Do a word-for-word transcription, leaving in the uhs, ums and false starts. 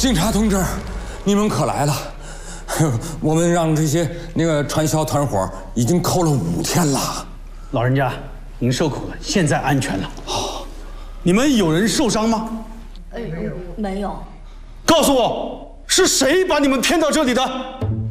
警察同志，你们可来了！我们让这些那个传销团伙已经扣了五天了。 老人家，您受苦了，现在安全了。好，你们有人受伤吗？ 哎，没有。 告诉我，是谁把你们骗到这里的？